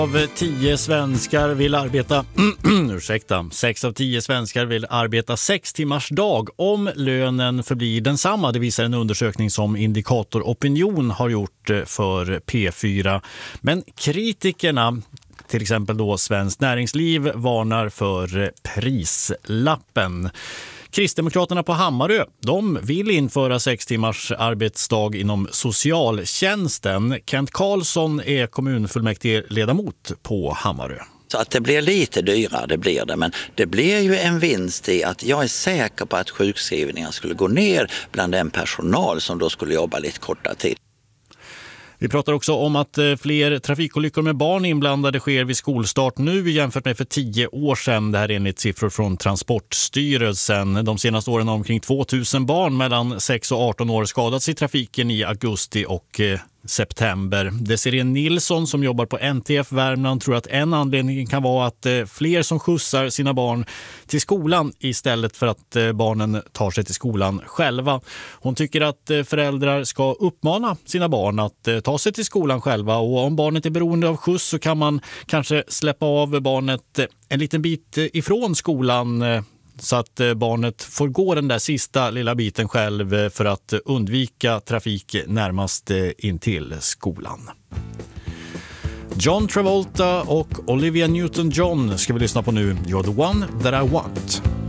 Av 10 svenskar vill arbeta 6 av 10 svenskar vill arbeta 6 timmars dag om lönen förblir densamma. Det visar en undersökning som Indikator Opinion har gjort för P4. Men kritikerna, till exempel då Svenskt Näringsliv, varnar för prislappen. Kristdemokraterna på Hammarö, de vill införa 6 timmars arbetsdag inom socialtjänsten. Kent Karlsson är kommunfullmäktigeledamot på Hammarö. Så att det blir lite dyrare, det blir det. Men det blir ju en vinst i att jag är säker på att sjukskrivningar skulle gå ner bland den personal som då skulle jobba lite kortare tid. Vi pratar också om att fler trafikolyckor med barn inblandade sker vid skolstart nu jämfört med för 10 år sedan. Det här är enligt siffror från Transportstyrelsen. De senaste åren har omkring 2000 barn mellan 6 och 18 år skadats i trafiken i augusti och september. Desiree Nilsson som jobbar på NTF Värmland tror att en anledning kan vara att fler som skjutsar sina barn till skolan istället för att barnen tar sig till skolan själva. Hon tycker att föräldrar ska uppmana sina barn att ta sig till skolan själva, och om barnet är beroende av skjuts så kan man kanske släppa av barnet en liten bit ifrån skolan så att barnet får gå den där sista lilla biten själv för att undvika trafik närmast in till skolan. John Travolta och Olivia Newton-John ska vi lyssna på nu. You're the one that I want.